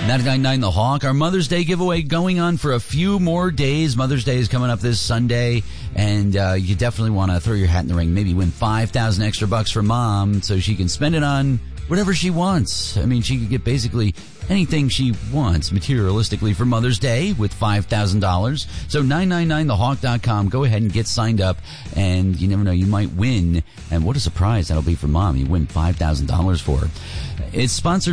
99.9 The Hawk. Our Mother's Day giveaway going on for a few more days. Mother's Day is coming up this Sunday, and you definitely want to throw your hat in the ring. Maybe win $5,000 extra bucks for Mom so she can spend it on whatever she wants. I mean, she could get basically anything she wants materialistically for Mother's Day with $5,000. So 999thehawk.com. Go ahead and get signed up, and you never know, you might win. And what a surprise that'll be for Mom. You win $5,000 for her. It's sponsored